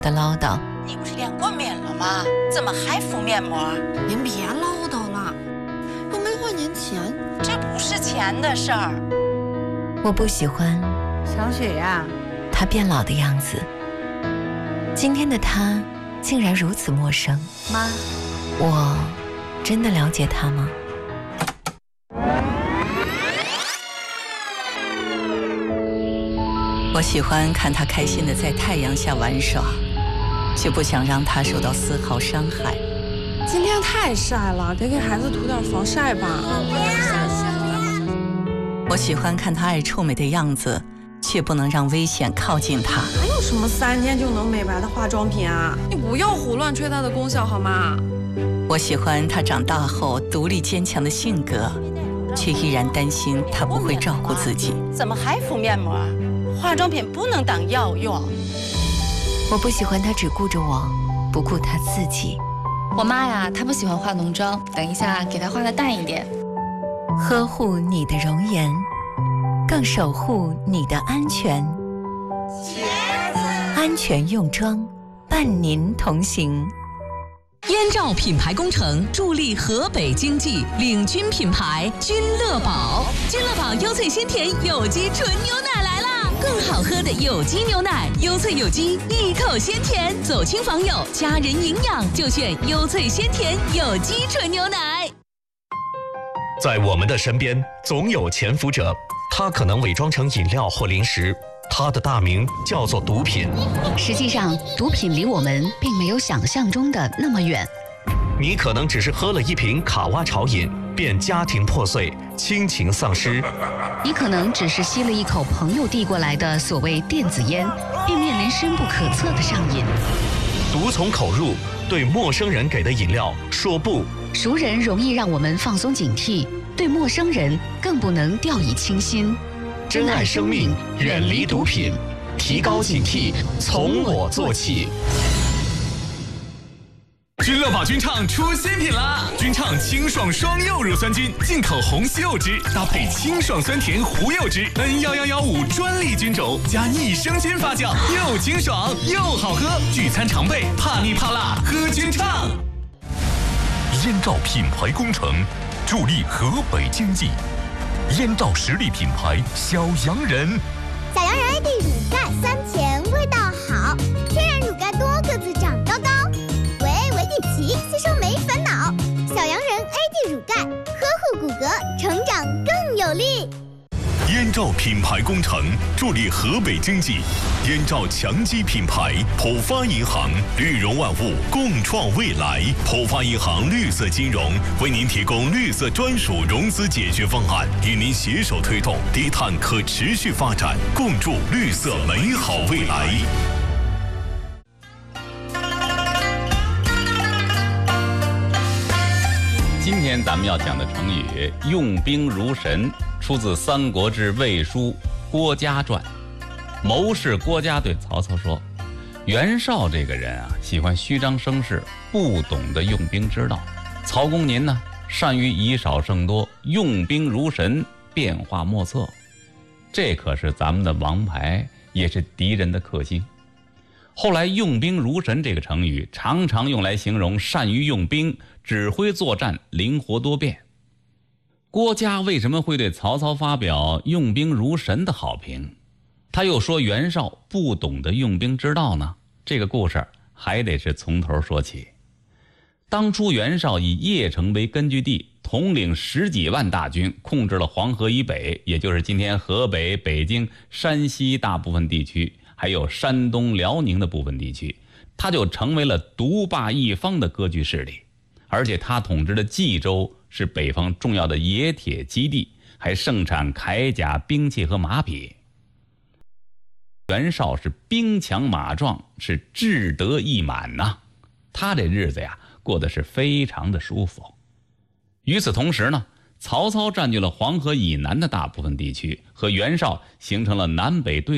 的唠叨。 你不是练过面了吗？怎么还敷面膜？ 您别唠叨了，又没花您钱， 这不是钱的事儿。 我不喜欢小雪呀， 他变老的样子。今天的他竟然如此陌生。 妈， 我真的了解他吗？我喜欢看他开心地在太阳下玩耍，却不想让他受到丝毫伤害。 今天太晒了，得给孩子涂点防晒吧。 我喜欢看他爱臭美的样子，却不能让危险靠近他。 还有什么3天就能美白的化妆品啊？你不要胡乱吹它的功效好吗？ 我喜欢他长大后独立坚强的性格，却依然担心他不会照顾自己。 怎么还敷面膜？化妆品不能当药用。 我不喜欢他只顾着我，不顾他自己。 我妈呀，她不喜欢化浓妆，等一下给她化的淡一点。 呵护你的容颜，更守护你的安全。安全用妆，伴您同行。 燕赵品牌工程助力河北经济，领军品牌君乐宝。君乐宝优萃鲜甜有机纯牛奶来啦！更好喝的有机牛奶，优萃有机，一口鲜甜，走亲访友，家人营养就选优萃鲜甜有机纯牛奶。 在我们的身边，总有潜伏者，他可能伪装成饮料或零食，他的大名叫做毒品。 实际上，毒品离我们并没有想象中的那么远。 你可能只是喝了一瓶卡哇潮饮，便家庭破碎，亲情丧失。 你可能只是吸了一口朋友递过来的所谓电子烟，并面临深不可测的上瘾。 毒从口入，对陌生人给的饮料说不。 熟人容易让我们放松警惕，对陌生人更不能掉以轻心。 珍爱生命，远离毒品，提高警惕，从我做起。 君乐宝君畅出新品啦！君畅清爽双柚乳酸菌，进口红西柚汁搭配清爽酸甜胡柚汁 N11115专利菌种，加益生菌发酵，又清爽又好喝。聚餐常备，怕腻怕辣，喝君畅。 燕赵品牌工程助力河北经济。燕赵实力品牌小洋人， 小洋人 AD 乳钙酸甜，味道好，天然乳钙多，个子长高高。维迪奇吸收没烦恼，小洋人 AD 乳钙呵护骨骼，成长更有力。 燕赵品牌工程助力河北经济。燕赵强基品牌，浦发银行，绿融万物，共创未来。浦发银行绿色金融为您提供绿色专属融资解决方案，与您携手推动低碳可持续发展，共筑绿色美好未来。 今天咱们要讲的成语“用兵如神”，出自《三国志·魏书·郭嘉传》。谋士郭嘉对曹操说：“袁绍这个人啊，喜欢虚张声势，不懂得用兵之道。曹公您呢，善于以少胜多，用兵如神，变化莫测。这可是咱们的王牌，也是敌人的克星。”后来“用兵如神”这个成语常常用来形容善于用兵、指挥作战、灵活多变。郭嘉为什么会对曹操发表用兵如神的好评？他又说袁绍不懂得用兵之道呢？这个故事还得是从头说起。当初袁绍以邺城为根据地，统领10几万大军，控制了黄河以北，也就是今天河北、北京、山西大部分地区，还有山东、辽宁的部分地区，他就成为了独霸一方的割据势力。而且他统治的冀州是北方重要的冶铁基地，还盛产铠甲、兵器和马匹。袁绍是兵强马壮，是志得意满呐，他这日子呀过得是非常的舒服。与此同时呢，曹操占据了黄河以南的大部分地区，和袁绍形成了南北对